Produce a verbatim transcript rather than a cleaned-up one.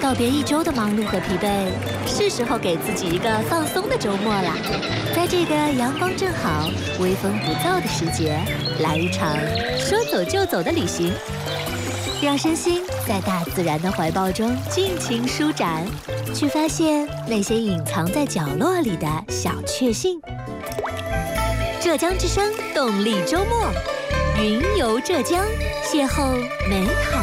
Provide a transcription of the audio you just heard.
告别一周的忙碌和疲惫，是时候给自己一个放松的周末啦。在这个阳光正好、微风不燥的时节，来一场说走就走的旅行，让身心在大自然的怀抱中尽情舒展，去发现那些隐藏在角落里的小确幸。浙江之声动力周末，云游浙江，邂逅美好